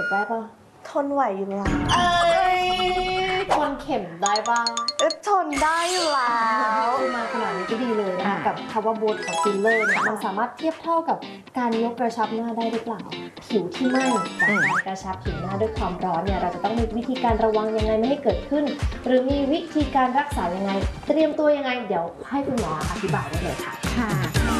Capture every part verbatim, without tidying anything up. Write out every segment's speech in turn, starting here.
ได้ปะทนไหวอยู่แล้วเอ้ยทนเข็มได้บ้างเออทนได้อยู่แล้วมาขนาดนี้ก็ดีเลยนะคะกับคำว่าโบท็อกซ์ฟิลเลอร์เนี่ยมันสามารถเทียบเท่ากับการยกกระชับหน้าได้หรือเปล่าผิวที่ไหม้จากการกระชับผิวหน้าด้วยความร้อนเนี่ยเราจะต้องมีวิธีการระวังยังไงไม่ให้เกิดขึ้นหรือมีวิธีการรักษายังไงเตรียมตัวยังไงเดี๋ยวให้คุณหมออธิบายได้เลยค่ะค่ะ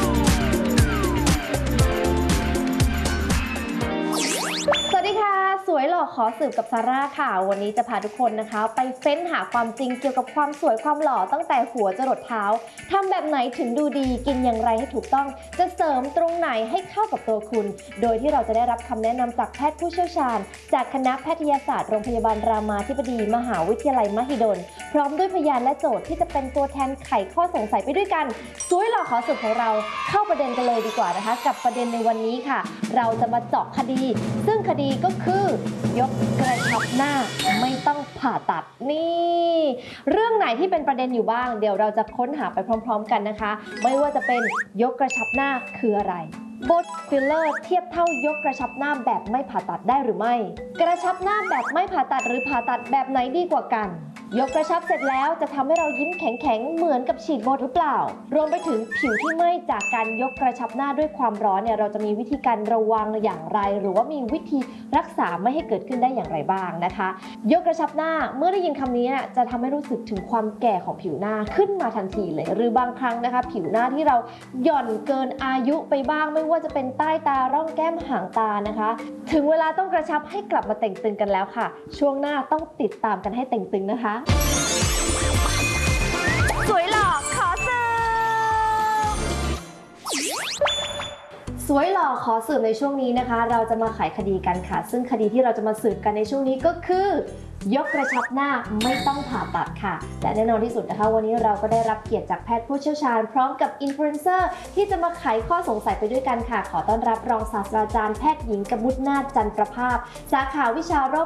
สวัสดีค่ะสวยหล่อขอสืบกับซาร่าค่ะวันนี้จะพาทุกคนนะคะไปเฟ้นหาความจริงเกี่ยวกับความสวยความหล่อตั้งแต่หัวจรดเท้าทำแบบไหนถึงดูดีกินอย่างไรให้ถูกต้องจะเสริมตรงไหนให้เข้ากับตัวคุณโดยที่เราจะได้รับคำแนะนำจากแพทย์ผู้เชี่ยวชาญจากคณะแพทยศาสตร์โรงพยาบาลรามาธิบดีมหาวิทยาลัยมหิดลพร้อมด้วยพยานและโจทย์ที่จะเป็นตัวแทนไขข้อสงสัยไปด้วยกันสวยหล่อขอสืบของเราเข้าประเด็นกันเลยดีกว่านะคะกับประเด็นในวันนี้ค่ะเราจะมาเจาะคดีซึ่งคดีก็คือยกกระชับหน้าไม่ต้องผ่าตัดนี่เรื่องไหนที่เป็นประเด็นอยู่บ้างเดี๋ยวเราจะค้นหาไปพร้อมๆกันนะคะไม่ว่าจะเป็นยกกระชับหน้าคืออะไรโบท็อกซ์ฟิลเลอร์เทียบเท่ายกกระชับหน้าแบบไม่ผ่าตัดได้หรือไม่กระชับหน้าแบบไม่ผ่าตัดหรือผ่าตัดแบบไหนดีกว่ากันยกกระชับเสร็จแล้วจะทำให้เรายิ้มแข็งๆเหมือนกับฉีดโบหรือเปล่ารวมไปถึงผิวที่ไหม้จากการยกกระชับหน้าด้วยความร้อนเนี่ยเราจะมีวิธีการระวังอย่างไรหรือว่ามีวิธีรักษาไม่ให้เกิดขึ้นได้อย่างไรบ้างนะคะยกกระชับหน้าเมื่อได้ยินคำนี้จะทำให้รู้สึกถึงความแก่ของผิวหน้าขึ้นมาทันทีเลยหรือบางครั้งนะคะผิวหน้าที่เราหย่อนเกินอายุไปบ้างไม่ว่าจะเป็นใต้ตาร่องแก้มหางตานะคะถึงเวลาต้องกระชับให้กลับมาเต่งตึงกันแล้วค่ะช่วงหน้าต้องติดตามกันให้เต่งตึงนะคะสวยหล่อขอสืบสวยหล่อขอสืบในช่วงนี้นะคะเราจะมาไขคดีกันค่ะซึ่งคดีที่เราจะมาสืบกันในช่วงนี้ก็คือยกกระชับหน้าไม่ต้องผ่าตัดค่ะและแน่นอนที่สุดนะคะวันนี้เราก็ได้รับเกียรติจากแพทย์ผู้เชี่ยวชาญพร้อมกับอินฟลูเอนเซอร์ที่จะมาไขข้อสงสัยไปด้วยกันค่ะขอต้อนรับรองศาสตราจารย์แพทย์หญิงกมุษนาถจันทร์ประภาพสาขาวิชาโรค